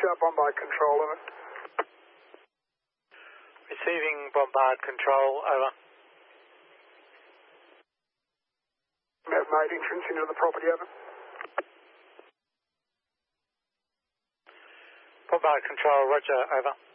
Bombard Control, over. Receiving Bombard Control, over. We have made entrance into the property, over. Bombard Control, roger, over.